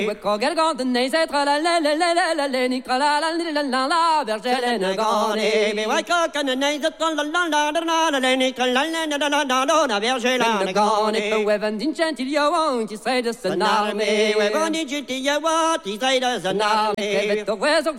Kogelgant neise tra la la la la la la la tra la la la la la vergele gone me wai ka kan neise tra la la la la la la tra la la la la la la vergele gone pe weven din gentilio on ti sei de sanarme weven din gentilio ti sei de sanarme